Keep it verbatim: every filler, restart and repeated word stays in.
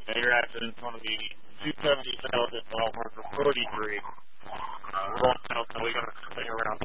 And your accident's going to be two seventy south at mile marker forty-three. Uh, we're on south, so we got to stay around